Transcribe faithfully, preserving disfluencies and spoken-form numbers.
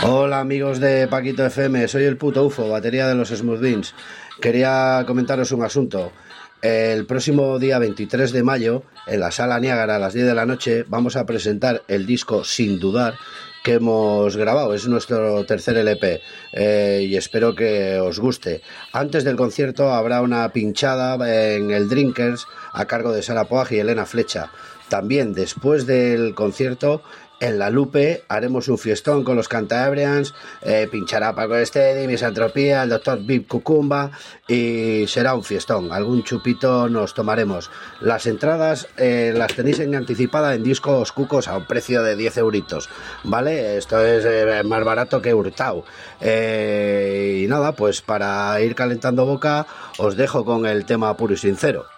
Hola amigos de Paquito F M, soy el puto U F O, batería de los Smooth Beans. Quería comentaros un asunto. El próximo día veintitrés de mayo, en la Sala Niágara a las diez de la noche, vamos a presentar el disco Sin Dudar que hemos grabado. Es nuestro tercer L P eh, y espero que os guste. Antes del concierto habrá una pinchada en el Drinkers a cargo de Sara Poag y Elena Flecha. También después del concierto, en La Lupe haremos un fiestón con los Cantabrians, eh, pinchará Paco Estedi, Misantropía, el doctor Vip Cucumba y será un fiestón. Algún chupito nos tomaremos. Las entradas eh, las tenéis en anticipada en Discos Cucos a un precio de diez euritos, ¿vale? Esto es eh, más barato que Hurtado. Eh, y nada, pues para ir calentando boca os dejo con el tema puro y sincero.